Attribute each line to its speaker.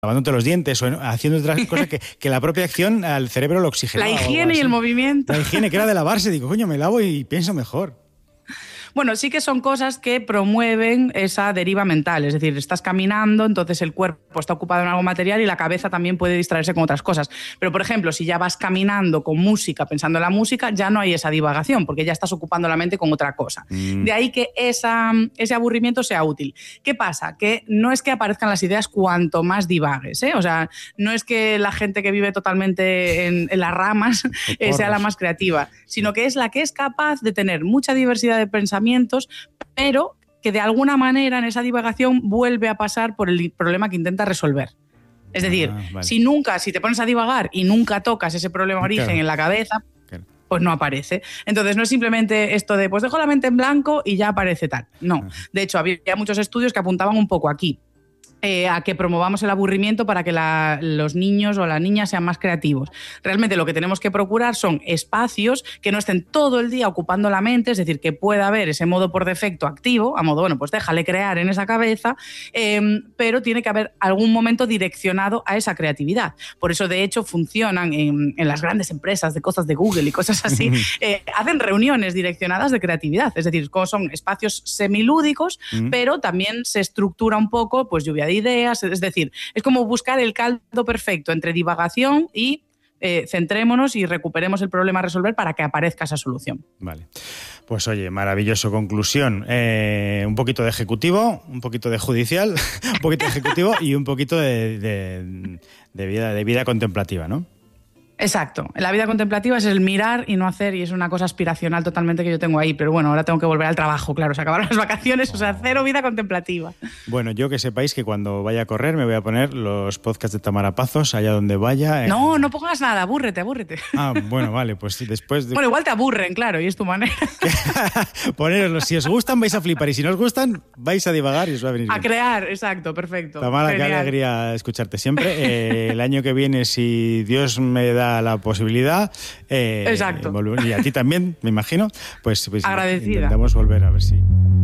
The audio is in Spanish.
Speaker 1: lavándote los dientes o haciendo otras cosas que la propia acción al cerebro lo oxigenaba.
Speaker 2: La higiene y el movimiento.
Speaker 1: La higiene, que era de lavarse. Digo, coño, me lavo y pienso mejor.
Speaker 2: Bueno, sí que son cosas que promueven esa deriva mental, es decir, estás caminando, entonces el cuerpo está ocupado en algo material y la cabeza también puede distraerse con otras cosas. Pero, por ejemplo, si ya vas caminando con música, pensando en la música, ya no hay esa divagación, porque ya estás ocupando la mente con otra cosa. De ahí que ese aburrimiento sea útil. ¿Qué pasa? Que no es que aparezcan las ideas cuanto más divagues, ¿eh? O sea, no es que la gente que vive totalmente en las ramas sea la más creativa, sino que es la que es capaz de tener mucha diversidad de pensamientos, pero que de alguna manera en esa divagación vuelve a pasar por el problema que intenta resolver. Es decir,
Speaker 1: vale.
Speaker 2: si te pones a divagar y nunca tocas ese problema origen en la cabeza, pues no aparece. Entonces no es simplemente esto de pues dejo la mente en blanco y ya aparece tal. No. De hecho, había muchos estudios que apuntaban un poco aquí. A que promovamos el aburrimiento para que los niños o las niñas sean más creativos. Realmente lo que tenemos que procurar son espacios que no estén todo el día ocupando la mente, es decir, que pueda haber ese modo por defecto activo, a modo, bueno, pues déjale crear en esa cabeza, pero tiene que haber algún momento direccionado a esa creatividad. Por eso, de hecho, funcionan en las grandes empresas de cosas de Google y cosas así, hacen reuniones direccionadas de creatividad, es decir, son espacios semilúdicos, pero también se estructura un poco, pues lluvia de ideas, es decir, es como buscar el caldo perfecto entre divagación y centrémonos y recuperemos el problema a resolver para que aparezca esa solución.
Speaker 1: Vale. Pues oye, maravilloso. Conclusión. Un poquito de ejecutivo, un poquito de judicial, un poquito de ejecutivo y un poquito de vida contemplativa, ¿no?
Speaker 2: Exacto. La vida contemplativa es el mirar y no hacer, y es una cosa aspiracional totalmente que yo tengo ahí. Pero bueno, ahora tengo que volver al trabajo, claro, se acabaron las vacaciones, o sea, cero vida contemplativa.
Speaker 1: Bueno, yo que sepáis que cuando vaya a correr me voy a poner los podcasts de Tamara Pazos allá donde vaya.
Speaker 2: No, no pongas nada, abúrrete.
Speaker 1: Ah, bueno, vale, pues después...
Speaker 2: Bueno, igual te aburren, claro, y es tu manera.
Speaker 1: Poneroslos, si os gustan vais a flipar y si no os gustan vais a divagar y os va a venir bien.
Speaker 2: A crear, exacto, perfecto.
Speaker 1: Tamara,
Speaker 2: genial.
Speaker 1: qué alegría escucharte siempre. El año que viene, si Dios me da la posibilidad,
Speaker 2: exacto.
Speaker 1: y a ti también, me imagino, pues
Speaker 2: agradecida.
Speaker 1: Intentamos volver a ver si...